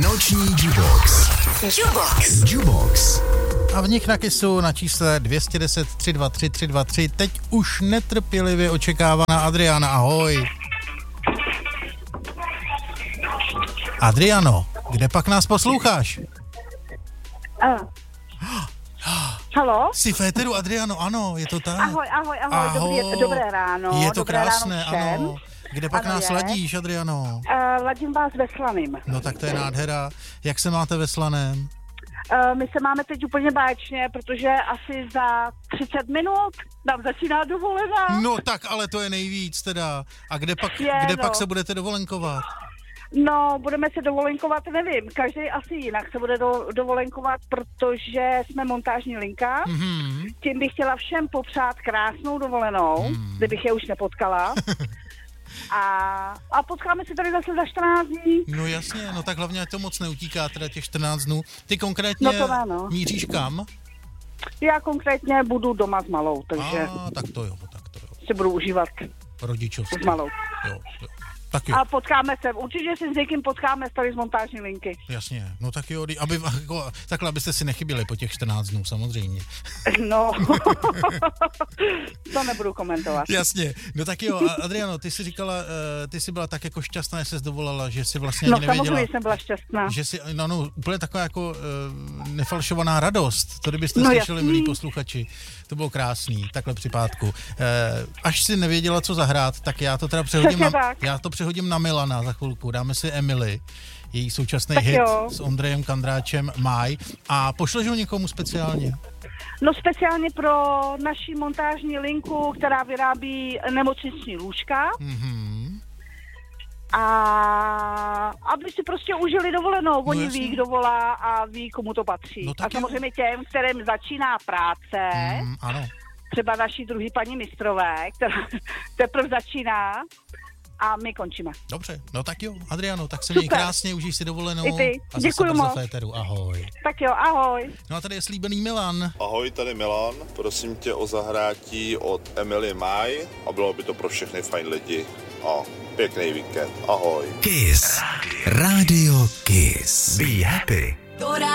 Noční Jubox. Jubox. A v nich na Kissu na čísle 210 323 323 teď už netrpělivě očekávaná Adriana. Ahoj. Adriano, kde pak nás posloucháš? Haló? Jsi v éteru, Adriano, ano, je to tak. Ahoj. Dobré ráno. Je to dobré krásné, ráno všem. ano. Kde pak Ano, nás je. ladíš, Adriano? Ladím vás ve Slaným. No tak to je nádhera. Jak se máte ve Slaném? My se máme teď úplně báječně, protože asi za 30 minut nám začíná dovolená. No tak, ale to je nejvíc teda. A kde pak se budete dovolenkovat? No, budeme se dovolenkovat, nevím, každý asi jinak se bude dovolenkovat, protože jsme montážní linka. Mm-hmm. Tím bych chtěla všem popřát krásnou dovolenou, kdybych je už nepotkala. A potkáme se tady zase za 14 dní. No jasně, no tak hlavně ať to moc neutíká, teda těch 14 dnů. Ty konkrétně míříš kam? Já konkrétně budu doma s malou, takže tak to jo. si budu užívat Rodičovství. s malou. Jo. Tak jo. A potkáme se, určitě si s někým potkáme tady z montážní linky. Jasně, no tak jo, takhle, abyste si nechyběli po těch 14 dnů, samozřejmě. No, to nebudu komentovat. Jasně, no tak jo, Adriano, ty jsi říkala, ty jsi byla tak jako šťastná, že jsi dovolala, že jsi vlastně ani nevěděla. No samozřejmě jsem byla šťastná. Že jsi, no, úplně taková jako nefalšovaná radost, to kdybyste slyšeli, milí posluchači, to bylo krásný, takhle při pátku. Až si nevěděla, co zahrát, tak já to teda přehodím na Milana za chvilku, dáme si Emily, její současný hit s Ondrejem Kandráčem Máj a pošleš ho někomu speciálně? No speciálně pro naši montážní linku, která vyrábí nemocniční lůžka. Mm-hmm. A aby si prostě užili dovolenou. Oni ví, kdo volá a ví, komu to patří. No, a samozřejmě těm, kterým začíná práce, ano. Třeba naší druhý paní mistrové, která teprve začíná a my končíme. Dobře, no tak jo, Adriano, tak se měj krásně, užij si dovolenou. I ty. A děkuju zase moc. Féteru, ahoj. Tak jo, ahoj. No a tady je slíbený Milan. Ahoj, tady Milan, prosím tě o zahrátí od Emily Maj a bylo by to pro všechny fajn lidi a pěkný víkend, ahoj. Kiss. Radio Kiss. Be happy.